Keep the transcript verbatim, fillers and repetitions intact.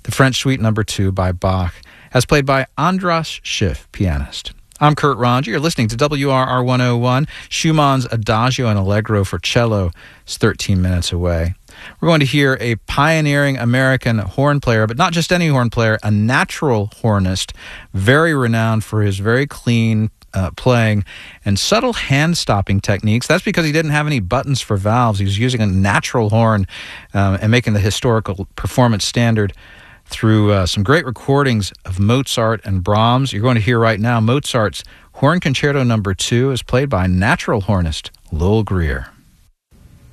the French Suite Number Two by Bach, as played by Andras Schiff, pianist. I'm Kurt Ronge. You're listening to W R R one oh one. Schumann's Adagio and Allegro for cello is thirteen minutes away. We're going to hear a pioneering American horn player, but not just any horn player, a natural hornist, very renowned for his very clean uh, playing and subtle hand-stopping techniques. That's because he didn't have any buttons for valves. He was using a natural horn um, and making the historical performance standard through uh, some great recordings of Mozart and Brahms. You're going to hear right now Mozart's Horn Concerto Number Two is played by natural hornist Lowell Greer.